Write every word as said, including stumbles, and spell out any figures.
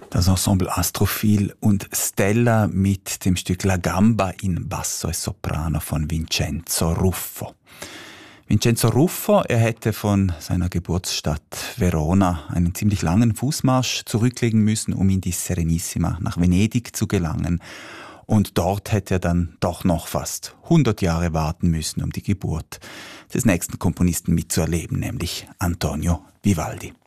Das Ensemble Astrophil und Stella mit dem Stück La Gamba in Basso e Soprano von Vincenzo Ruffo. Vincenzo Ruffo, er hätte von seiner Geburtsstadt Verona einen ziemlich langen Fußmarsch zurücklegen müssen, um in die Serenissima nach Venedig zu gelangen. Und dort hätte er dann doch noch fast hundert Jahre warten müssen, um die Geburt des nächsten Komponisten mitzuerleben, nämlich Antonio Vivaldi.